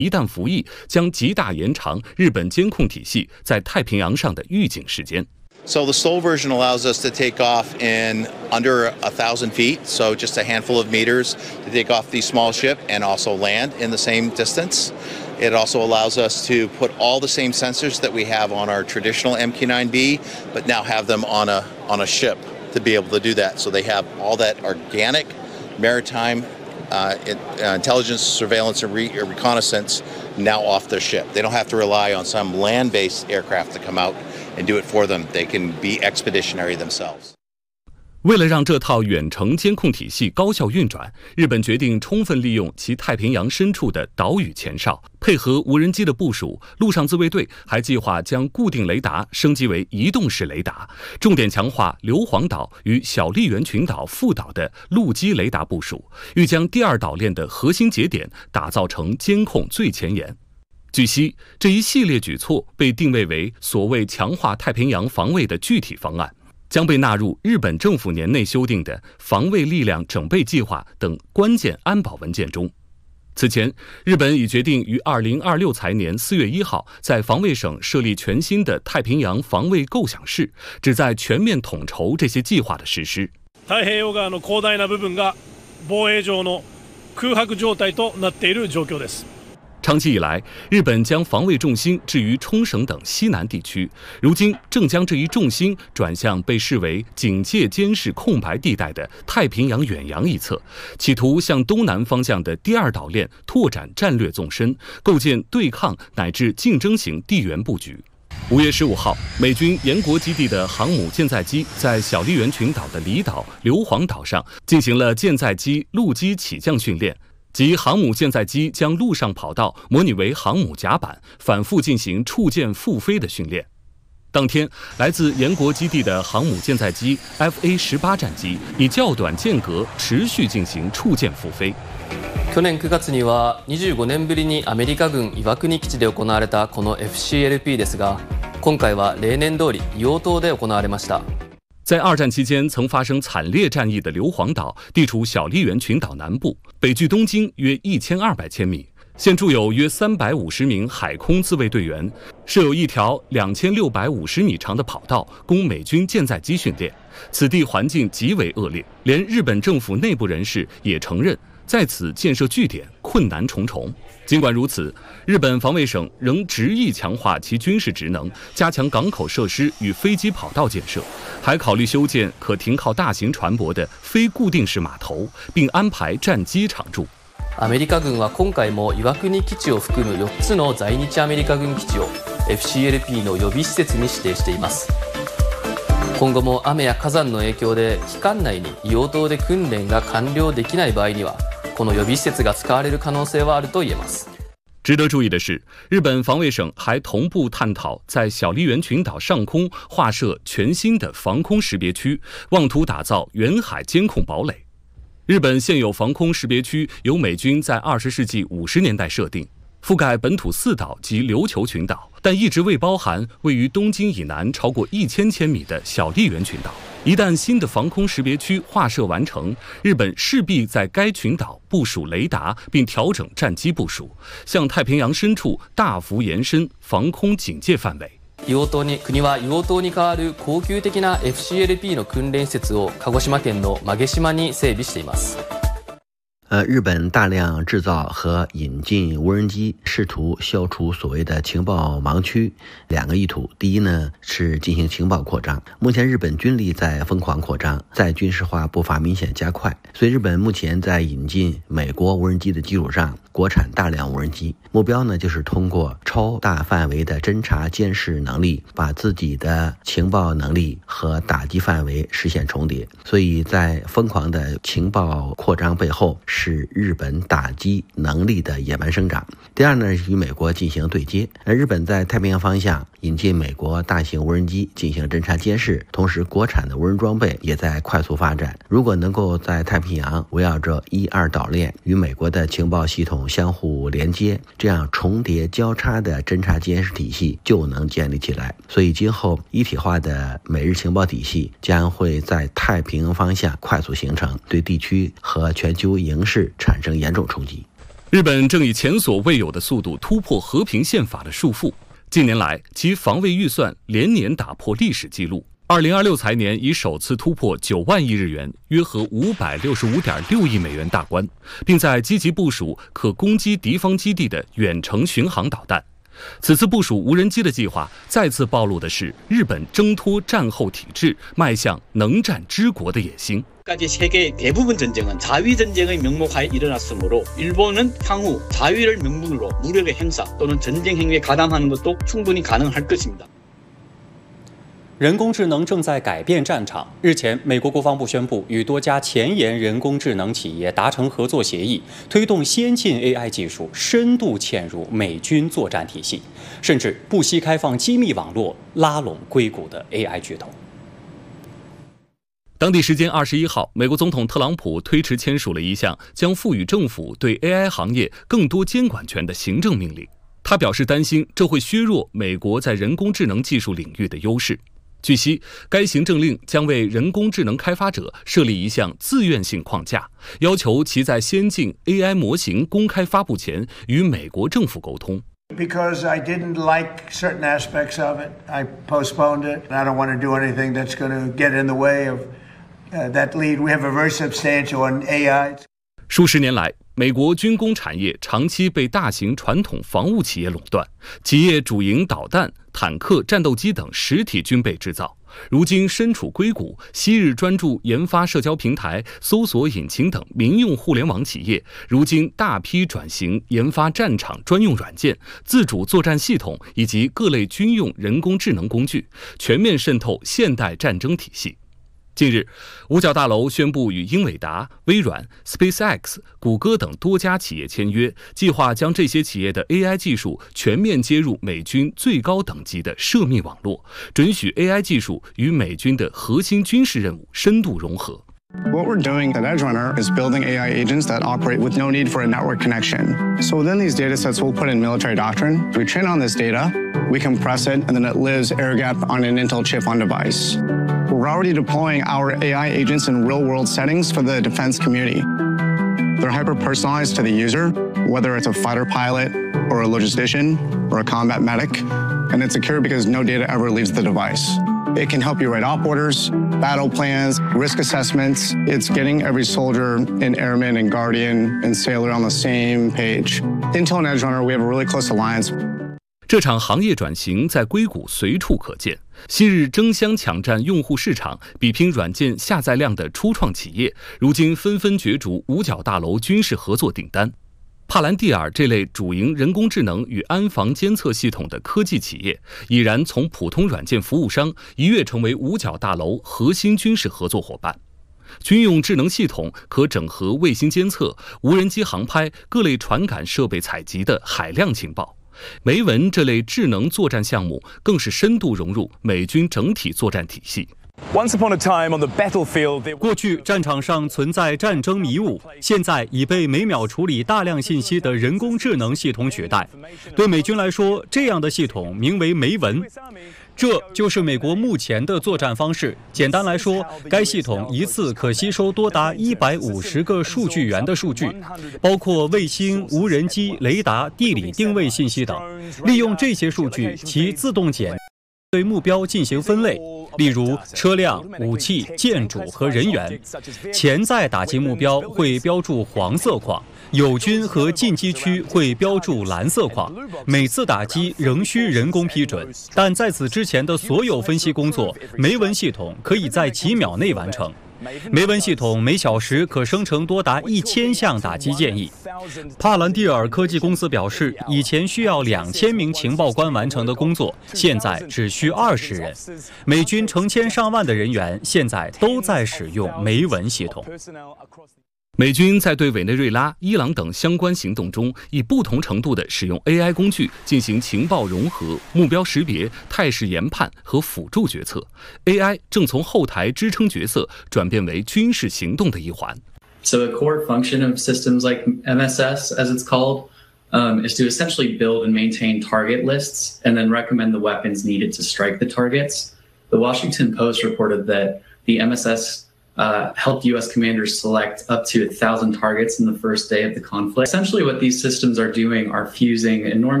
一旦服役，将极大延长日本监控体系在太平洋上的预警时间。 So the SOL version allows us to take off in under 1,000 feet, so just a handful of meters to take off the small ship and also land in the same distance. It also allows us to put all the same sensors that we have on our traditional MQ-9B, but now have them on a ship to be able to do that. So they have all that organic maritime intelligence, surveillance, and reconnaissance now off their ship. They don't have to rely on some land-based aircraft to come out and do it for them. They can be expeditionary themselves. 为了让这套远程监控体系高效运转，日本决定充分利用其太平洋深处的岛屿前哨，配合无人机的部署，陆上自卫队还计划将固定雷达升级为移动式雷达，重点强化硫磺岛与小笠原群岛副岛的陆基雷达部署，欲将第二岛链的核心节点打造成监控最前沿。据悉，这一系列举措被定位为所谓强化太平洋防卫的具体方案，将被纳入日本政府年内修订的防卫力量整备计划等关键安保文件中。此前，日本已决定于2026财年4月1号在防卫省設立全新的太平洋防衛構想室，旨在全面統籌這些計劃的實施。 太平洋側の広大な部分が防衛上の空白状態となっている状況です。 长期以来，日本将防卫重心置于冲绳等西南地区，如今正将这一重心转向被视为警戒监视空白地带的太平洋远洋一侧，企图向东南方向的第二岛链拓展战略纵深，构建对抗乃至竞争型地缘布局。5月15号，美军延国基地的航母舰载机在小笠原群岛的离岛硫磺岛上进行了舰载机陆基起降训练。即航母舰载机将陆上跑道模拟为航母甲板，反复进行触舰复飞的训練。当天，来自延国基地的航母舰载機 FA-18 戰機以較短間隔持續進行觸艦復飛。 去年9月には25年ぶりにアメリカ軍岩国基地で行われたこの FCLP ですが、今回は例年通り硫黄島で行われました。 在二战期间曾发生惨烈战役的硫磺岛地处小笠原群岛南部，北距东京约1200千米，现驻有约350名海空自卫队员，设有一条2650米长的跑道供美军舰载机训练。此地环境极为恶劣，连日本政府内部人士也承认在此建设据点困难重重。尽管如此，日本防卫省仍执意强化其军事职能，加强港口设施与飞机跑道建设，还考虑修建可停靠大型船舶的非固定式码頭，并安排战機常駐。 アメリカ軍は今回も岩国基地を含む4つの在日アメリカ軍基地を FCLP の予備施設に指定しています。今後も雨や火山の影響で期間内に硫黄島で訓練が完了できない場合には、この予備施設が使われる可能性はあると言えます。 值得注意的是，日本防卫省还同步探讨在小笠原群岛上空划设全新的防空识别区，妄图打造远海监控堡垒。日本现有防空识别区由美军在20世纪50年代设定，覆盖本土4岛及琉球群岛，但一直未包含位于东京以南超过1000千米的小笠原群岛。一旦新的防空识别区划设完成，日本势必在该群岛部署雷达，并调整战機部署，向太平洋深处大幅延伸防空警戒範圍。 国は硫黄島に代わる恒久的な FCLP の訓練施設を鹿児島県の馬毛島に整備しています。 日本大量制造和引进无人机，试图消除所谓的情报盲区。2个意图，第一呢是进行情报扩张。目前日本军力在疯狂扩张，在军事化步伐明显加快，所以日本目前在引进美国无人机的基础上，国产大量无人机，目标呢就是通过超大范围的侦察监视能力，把自己的情报能力和打击范围实现重叠。所以在疯狂的情报扩张背后，是日本打击能力的野蛮生长。第二呢，与美国进行对接。日本在太平洋方向引进美国大型无人机进行侦察监视，同时国产的无人装备也在快速发展。如果能够在太平洋围绕着1、2岛链与美国的情报系统相互连接，这样重叠交叉的侦察监视体系就能建立起来。所以今后一体化的美日情报体系将会在太平洋方向快速形成，对地区和全球形势产生严重冲击。 日本正以前所未有的速度突破和平宪法的束缚，近年来其防卫预算连年打破历史纪录。2026财年已首次突破9万亿日元，约合565.6亿美元大关，并在积极部署可攻击敌方基地的远程巡航导弹。此次部署无人机的计划，再次暴露的是日本挣脱战后体制，迈向能战之国的野心。 까지 세계 대부분 전쟁은 자위 전쟁의 명목하에 일어났으므로 일본은 향후 자위를 명분으로 무력의 행사 또는 전쟁 행위에 가담하는 것도 충분히 가능할 것입니다. 人工智能正在改变战场。日前，美国国防部宣布与多家前沿人工智能企业达成合作协议，推动先进 AI 技术深度嵌入美军作战体系，甚至不惜开放机密网络，拉拢硅谷的 AI 巨头。 当地时间21号，美国总统特朗普推迟签署了一项将赋予政府对 AI 行业更多监管权的行政命令。他表示担心这会削弱美国在人工智能技术领域的优势。据悉，该行政令将为人工智能开发者设立一项自愿性框架，要求其在先进 AI 模型公开发布前与美国政府沟通。 Because I didn't like certain aspects of it, I postponed it. I don't want to do anything that's going to get in the way of that lead. We have a very substantial on AI. 数十年来，美国军工产业长期被大型传统防务企业垄断，企业主营导弹、坦克、战斗机等实体军备制造。如今身处硅谷，昔日专注研发社交平台、搜索引擎等民用互联网企业，如今大批转型研发战场专用软件、自主作战系统以及各类军用人工智能工具，全面渗透现代战争体系。 近日，五角大楼宣布与英伟达、微软、SpaceX、谷歌等多家企业签约，计划将这些企业的 AI 技术全面接入美军最高等级的涉密网络，准许 AI 技术与美军的核心军事任务深度融合。 What we're doing at EdgeRunner is building AI agents that operate with no need for a network connection. So within these data sets, we'll put in military doctrine. We train on this data, we compress it, and then it lives air-gapped on an Intel chip on device. We're already deploying our AI agents in real-world settings for the defense community. They're hyper-personalized to the user, whether it's a fighter pilot, or a logistician, or a combat medic, and it's secure because no data ever leaves the device. It can help you write op orders, battle plans, risk assessments. It's getting every soldier and airman and guardian and sailor on the same page. Intel and EdgeRunner, we have a really close alliance. 这场行业转型在硅谷随处可见。昔日争相抢占用户市场、比拼软件下载量的初创企业，如今纷纷角逐五角大楼军事合作订单。 帕兰蒂尔这类主营人工智能与安防监测系统的科技企业，已然从普通软件服务商一跃成为五角大楼核心军事合作伙伴。军用智能系统可整合卫星监测、无人机航拍、各类传感设备采集的海量情报。梅文这类智能作战项目更是深度融入美军整体作战体系。 过去战场上存在战争迷雾，现在已被每秒处理大量信息的人工智能系统取代。对美军来说，这样的系统名为梅文，这就是美国目前的作战方式。简单来说，该系统一次可吸收多达150个数据源的数据，包括卫星、无人机、雷达、地理定位信息等，利用这些数据，其自动对目标进行分类。 例如车辆、武器、建筑和人员，潜在打击目标会标注黄色框，友军和进击区会标注蓝色框。每次打击仍需人工批准，但在此之前的所有分析工作，梅文系统可以在几秒内完成。 梅文系统每小时可生成多达1000项打击建议。帕兰蒂尔科技公司表示，以前需要2000名情报官完成的工作，现在只需20人。美军成千上万的人员现在都在使用梅文系统。 美军在对委内瑞拉、伊朗等相关行动中，以不同程度地使用 AI 工具进行情报融合、目标识别、态势研判和辅助决策。AI 正从后台支撑角色转变为军事行动的一环。 So a core function of systems like MSS, as it's called, is to essentially build and maintain target lists and then recommend the weapons needed to strike the targets. The Washington Post reported that the MSS helped U.S. commanders select up to 1,000 targets in the first day of the conflict. Essentially, what these systems are doing are fusing enormous